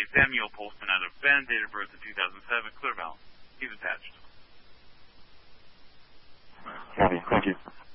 Samuel Polston out of Bend, date of birth in 2007, clear balance. He's attached. Copy. Thank you.